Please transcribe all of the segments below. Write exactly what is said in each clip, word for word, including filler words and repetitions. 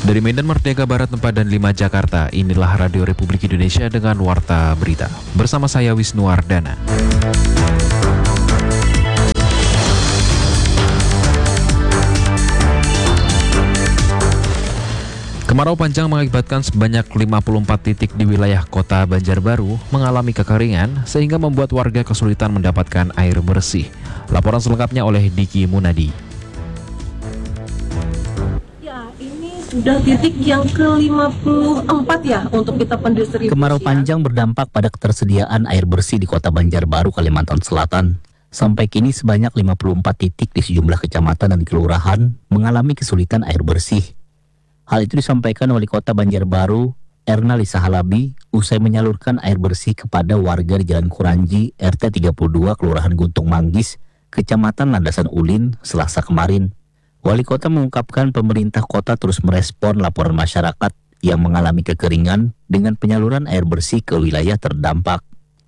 Dari Medan Merdeka Barat empat dan lima Jakarta, inilah Radio Republik Indonesia dengan Warta Berita. Bersama saya Wisnu Wardana. Kemarau panjang mengakibatkan sebanyak lima puluh empat titik di wilayah kota Banjarbaru mengalami kekeringan sehingga membuat warga kesulitan mendapatkan air bersih. Laporan selengkapnya oleh Diki Munadi. Ya, ini sudah titik yang ke lima puluh empat ya untuk kita pendistribusian. Kemarau panjang berdampak pada ketersediaan air bersih di kota Banjarbaru, Kalimantan Selatan. Sampai kini sebanyak lima puluh empat titik di sejumlah kecamatan dan kelurahan mengalami kesulitan air bersih. Hal itu disampaikan Wali Kota Banjarbaru, Erna Lisa Halabi, usai menyalurkan air bersih kepada warga di Jalan Kuranji, R T tiga puluh dua, Kelurahan Guntung Manggis, Kecamatan Landasan Ulin, Selasa kemarin. Wali Kota mengungkapkan pemerintah kota terus merespon laporan masyarakat yang mengalami kekeringan dengan penyaluran air bersih ke wilayah terdampak.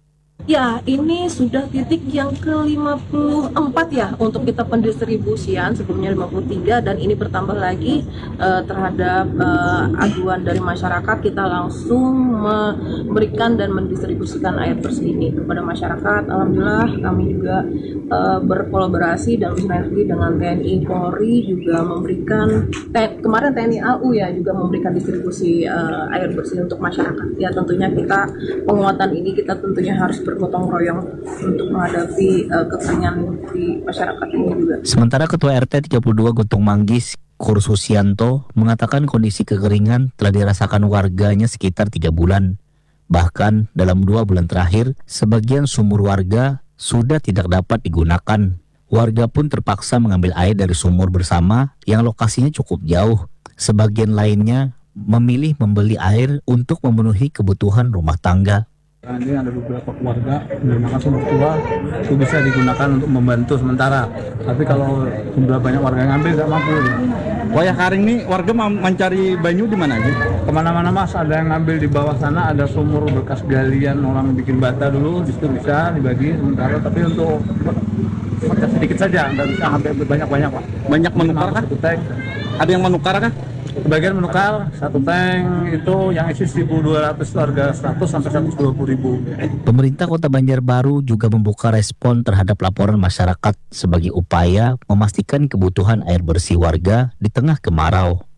Ya, ini sudah titik yang ke lima puluh empat ya untuk kita pendistribusian, sebelumnya lima puluh tiga, dan ini bertambah lagi uh, terhadap uh, aduan dari masyarakat. Kita langsung memberikan dan mendistribusikan air bersih ini kepada masyarakat. Alhamdulillah kami juga uh, berkolaborasi dan bersinergi dengan T N I Polri, juga memberikan te- kemarin T N I A U ya juga memberikan distribusi uh, air bersih untuk masyarakat. Ya, tentunya kita penguatan ini kita tentunya harus bergotong royong untuk menghadapi uh, kekeringan di masyarakat ini juga. Sementara Ketua R T tiga puluh dua Guntung Manggis, Kursusianto, mengatakan kondisi kekeringan telah dirasakan warganya sekitar tiga bulan. Bahkan dalam dua bulan terakhir, sebagian sumur warga sudah tidak dapat digunakan. Warga pun terpaksa mengambil air dari sumur bersama yang lokasinya cukup jauh. Sebagian lainnya memilih membeli air untuk memenuhi kebutuhan rumah tangga. Nah, ini ada beberapa keluarga menggunakan sumur tua itu bisa digunakan untuk membantu sementara. Tapi kalau jumlah banyak warga yang ngambil nggak mampu. Wayah Karing nih warga mencari banyu di mana aja? Kemana-mana mas, ada yang ngambil di bawah sana, ada sumur bekas galian orang bikin bata dulu, di situ bisa dibagi sementara. Tapi untuk sedikit saja, nggak bisa ngambil banyak-banyak pak. Banyak menukar kah? Ada yang menukar kah? Sebagian menukar, satu tank itu yang isi seribu dua ratus warga seratus sampai seratus dua puluh ribu. Pemerintah Kota Banjarbaru juga membuka respon terhadap laporan masyarakat sebagai upaya memastikan kebutuhan air bersih warga di tengah kemarau.